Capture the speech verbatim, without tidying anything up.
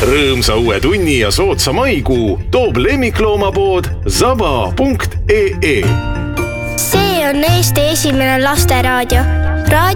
Rõõmsa uue tunni ja sootsa maikuu toob lemmikloomapood zaba punkt ee. See on Eesti esimene lasteraadio. Raadio